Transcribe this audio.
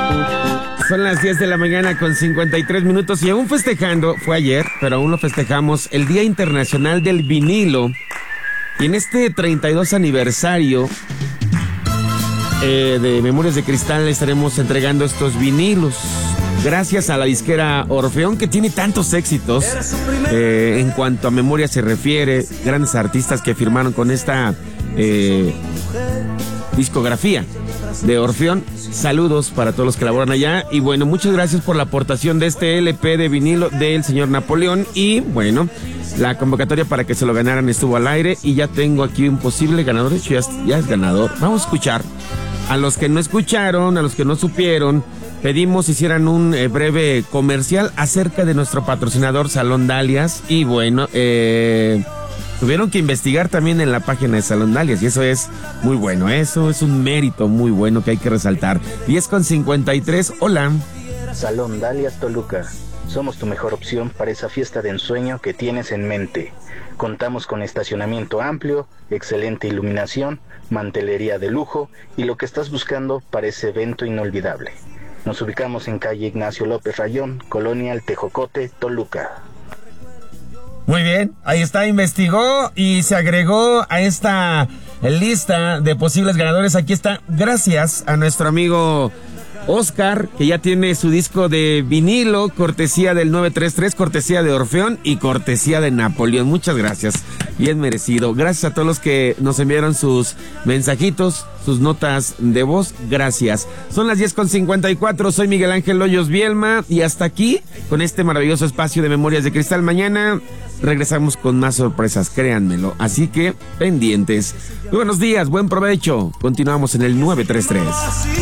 Son las 10 de la mañana con 53 minutos y aún festejando, fue ayer, pero aún lo festejamos, el Día Internacional del Vinilo. Y en este 32 aniversario de Memorias de Cristal estaremos entregando estos vinilos. Gracias a la disquera Orfeón, que tiene tantos éxitos en cuanto a memoria se refiere, grandes artistas que firmaron con esta discografía de Orfeón. Saludos para todos los que laboran allá. Y bueno, muchas gracias por la aportación de este LP de vinilo del señor Napoleón. Y bueno, la convocatoria para que se lo ganaran estuvo al aire. Y ya tengo aquí un posible ganador. De hecho, ya es ganador. Vamos a escuchar. A los que no escucharon, a los que no supieron, pedimos hicieran un breve comercial acerca de nuestro patrocinador Salón Dalias. Y bueno, tuvieron que investigar también en la página de Salón Dalias y eso es muy bueno, eso es un mérito muy bueno que hay que resaltar. 10:53, hola. Salón Dalias Toluca, somos tu mejor opción para esa fiesta de ensueño que tienes en mente. Contamos con estacionamiento amplio, excelente iluminación, mantelería de lujo y lo que estás buscando para ese evento inolvidable. Nos ubicamos en calle Ignacio López Rayón, Colonia El Tejocote, Toluca. Muy bien, ahí está, investigó y se agregó a esta lista de posibles ganadores. Aquí está, gracias a nuestro amigo Oscar, que ya tiene su disco de vinilo, cortesía del 933, cortesía de Orfeón y cortesía de Napoleón. Muchas gracias, bien merecido. Gracias a todos los que nos enviaron sus mensajitos, sus notas de voz, gracias. Son las 10:54, soy Miguel Ángel Hoyos Bielma y hasta aquí con este maravilloso espacio de Memorias de Cristal. Mañana regresamos con más sorpresas, créanmelo, así que pendientes. Muy buenos días, buen provecho. Continuamos en el 933.